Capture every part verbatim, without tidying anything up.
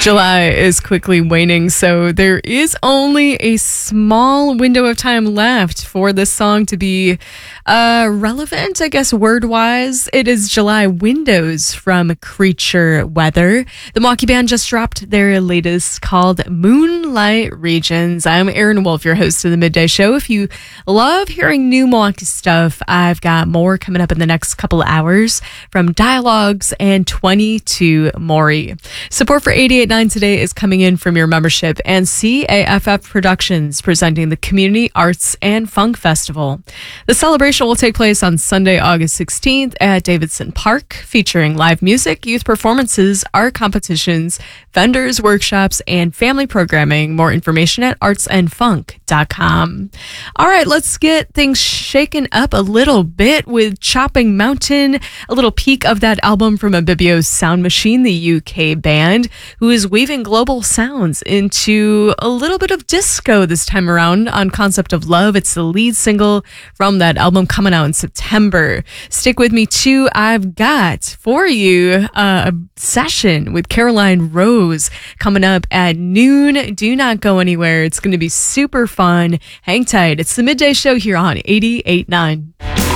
July is quickly waning, so there is only a small window of time left for this song to be uh, relevant, I guess, word-wise. It is July Windows from Creature Weather. The Milwaukee band just dropped their latest called Moonlight Regions. I'm Erin Wolf, your host of the Midday Show. If you love hearing new Milwaukee stuff, I've got more coming up in the next couple of hours from Dialogues and twenty-two Maury. Support for eighty-eight point nine Today is coming in from your membership and C A F F Productions presenting the Community Arts and Funk Festival. The celebration will take place on Sunday, August sixteenth at Davidson Park, featuring live music, youth performances, art competitions, vendors, workshops, and family programming. More information at arts and funk dot com. All right, let's get things shaken up a little bit with Chopping Mountain, a little peek of that album from Amphibio Sound Machine, the U K band, who is weaving global sounds into a little bit of disco this time around on Concept of Love. It's the lead single from that album coming out in September. Stick with me too. I've got for you uh, a session with Caroline Rose coming up at noon. Do not go anywhere. It's going to be super fun. Hang tight. It's the Midday Show here on eighty-eight point nine.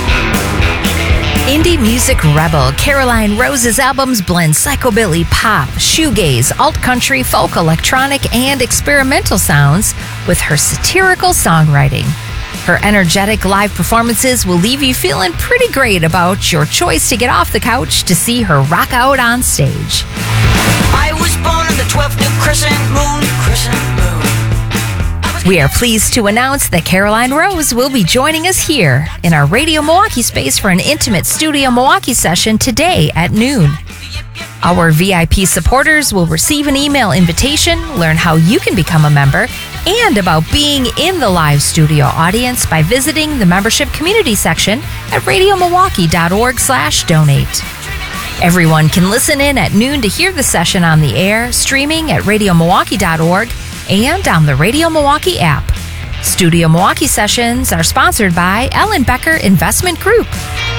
Indie music rebel Caroline Rose's albums blend psychobilly, pop, shoegaze, alt-country, folk, electronic, and experimental sounds with her satirical songwriting. Her energetic live performances will leave you feeling pretty great about your choice to get off the couch to see her rock out on stage. I was born on the twelfth crescent moon, crescent moon. We are pleased to announce that Caroline Rose will be joining us here in our Radio Milwaukee space for an intimate Studio Milwaukee session today at noon. Our V I P supporters will receive an email invitation, learn how you can become a member, and about being in the live studio audience by visiting the membership community section at radio milwaukee dot org slash donate. Everyone can listen in at noon to hear the session on the air, streaming at radio milwaukee dot org and on the Radio Milwaukee app. Studio Milwaukee sessions are sponsored by Ellen Becker Investment Group.